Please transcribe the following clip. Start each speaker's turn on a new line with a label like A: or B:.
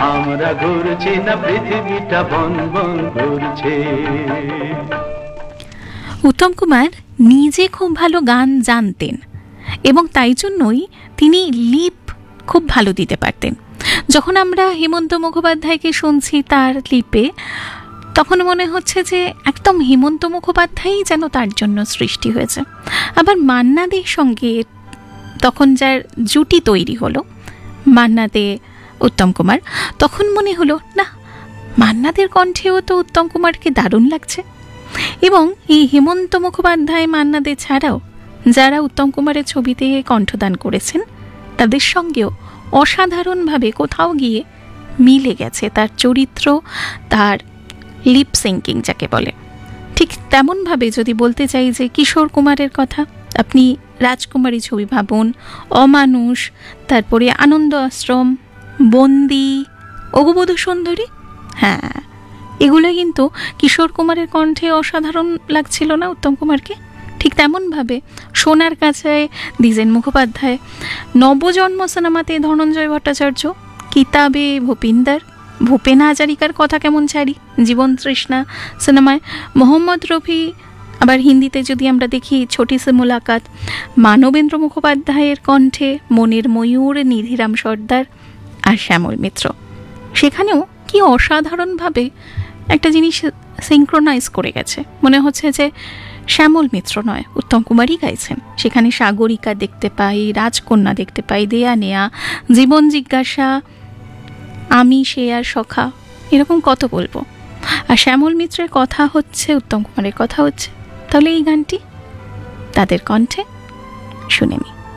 A: আমরা ঘুরছি না পৃথিবীটা বন বন ঘুরছে।
B: উত্তম কুমার নিজে খুব ভালো গান জানতেন এবং তাই জন্যই তিনি লিপ খুব ভালো দিতে পারতেন। যখন আমরা হেমন্ত মুখোপাধ্যায়কে শুনছি তার লিপে, তখন মনে হচ্ছে যে একদম হেমন্ত মুখোপাধ্যায়ই যেন তার জন্য সৃষ্টি হয়েছে। আবার মান্না দের সঙ্গে তখন যার জুটি তৈরি হলো, মান্না দে উত্তম কুমার, তখন মনে হলো না, মান্না দের কণ্ঠেও তো উত্তম কুমারকে দারুণ লাগছে। এবং এই হেমন্ত মুখোপাধ্যায়, মান্না দে ছাড়াও যারা উত্তম কুমারের ছবিতে কণ্ঠদান করেছেন, তাদের সঙ্গেও অসাধারণভাবে কোথাও গিয়ে মিলে গেছে তার চরিত্র, তার লিপ সিঙ্কিং যাকে বলে। ঠিক তেমনভাবে যদি বলতে চাই যে কিশোর কুমারের কথা, আপনি রাজকুমারী ছবি ভাবুন, অমানুষ, তারপরে আনন্দ আশ্রম, বন্দি, অগুবধূ সুন্দরী, হ্যাঁ, এগুলো কিন্তু কিশোর কুমারের কণ্ঠে অসাধারণ লাগছিল না উত্তম কুমারকে? ঠিক তেমনভাবে সোনার কাছায় দ্বিজেন মুখোপাধ্যায়, নবজন্ম সিনেমাতে ধনঞ্জয় ভট্টাচার্য, কিতাবে ভূপিন্দর, ভূপেন হাজারিকার কথা কেমন ছাড়ি, জীবন তৃষ্ণা সিনেমায় মোহাম্মদ রফি, আবার হিন্দিতে যদি আমরা দেখি ছোটি সে মুলাকাত, মানবেন্দ্র মুখোপাধ্যায়ের কণ্ঠে মনের ময়ূর, নিধিরাম সর্দার আর শ্যামল মিত্র। সেখানেও কি অসাধারণভাবে একটা জিনিস সিঙ্ক্রোনাইজ করে গেছে, মনে হচ্ছে যে শ্যামল মিত্র নয়, উত্তম কুমারই গাইছেন। সেখানে সাগরিকা দেখতে পাই, রাজকন্যা দেখতে পাই, দেয়া নেয়া, জীবন জিজ্ঞাসা, আমি সে আর সখা, এরকম কত বলবো। আর শ্যামল মিত্রের কথা হচ্ছে, উত্তম কুমারের কথা হচ্ছে, তাহলে এই গানটি তাদের কণ্ঠে শুনে নি।